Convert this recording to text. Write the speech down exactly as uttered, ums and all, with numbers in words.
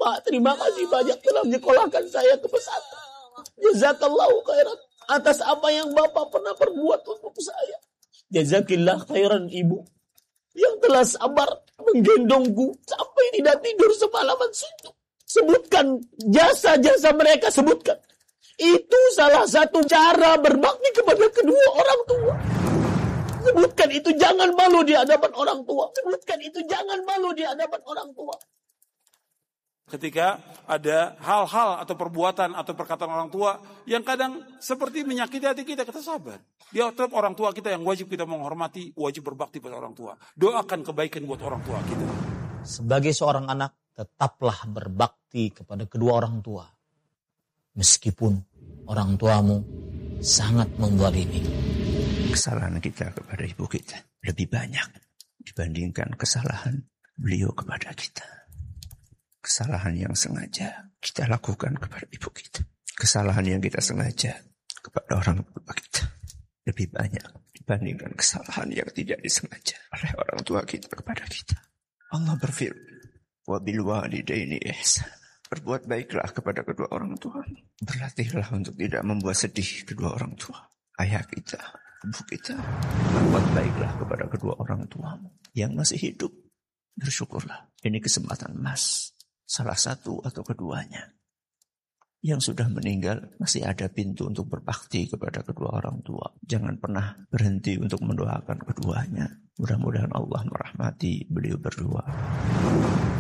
Pak, terima kasih banyak telah menyekolahkan saya ke pesantren. Jazakallahu khairan atas apa yang Bapak pernah perbuat untuk saya. Jazakillah khairan Ibu yang telah sabar menggendongku sampai tidak tidur semalaman suntuk. Sebutkan jasa-jasa mereka, sebutkan. Itu salah satu cara berbakti kepada kedua orang tua. Sebutkan itu, jangan malu di hadapan orang tua. Sebutkan itu, jangan malu di hadapan orang tua. Ketika ada hal-hal atau perbuatan atau perkataan orang tua yang kadang seperti menyakiti hati kita, kita sabar. Dia tetap orang tua kita yang wajib kita menghormati, wajib berbakti pada orang tua. Doakan kebaikan buat orang tua kita. Sebagai seorang anak, tetaplah berbakti kepada kedua orang tua. Meskipun orang tuamu sangat menzalimi. Kesalahan kita kepada ibu kita lebih banyak dibandingkan kesalahan beliau kepada kita. Kesalahan yang sengaja kita lakukan kepada ibu kita, kesalahan yang kita sengaja kepada orang tua kita lebih banyak dibandingkan kesalahan yang tidak disengaja oleh orang tua kita kepada kita. Allah berfirman, wa bil walidaini ihsan. Berbuat baiklah kepada kedua orang tua. Berlatihlah untuk tidak membuat sedih kedua orang tua. Ayah kita, ibu kita. Berbuat baiklah kepada kedua orang tuamu yang masih hidup. Bersyukurlah. Ini kesempatan emas. Salah satu atau keduanya. Yang sudah meninggal masih ada pintu untuk berbakti kepada kedua orang tua. Jangan pernah berhenti untuk mendoakan keduanya. Mudah-mudahan Allah merahmati beliau berdua.